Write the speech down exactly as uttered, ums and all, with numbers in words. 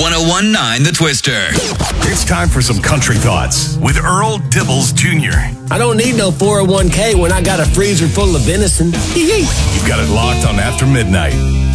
one oh one point nine The Twister. It's time for some country thoughts with Earl Dibbles Junior I don't need no four oh one k when I got a freezer full of venison. You've got it locked on After Midnight.